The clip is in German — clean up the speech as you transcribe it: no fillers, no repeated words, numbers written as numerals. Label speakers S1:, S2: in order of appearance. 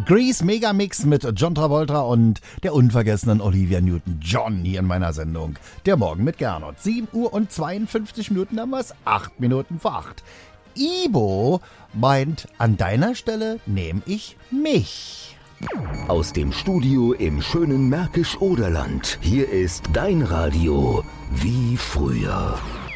S1: Grease Megamix mit John Travolta und der unvergessenen Olivia Newton-John hier in meiner Sendung. Der Morgen mit Gernot. 7 Uhr und 52 Minuten haben wir es. 8 Minuten vor 8. Ibo meint, an deiner Stelle nehme ich mich.
S2: Aus dem Studio im schönen Märkisch-Oderland. Hier ist dein Radio wie früher.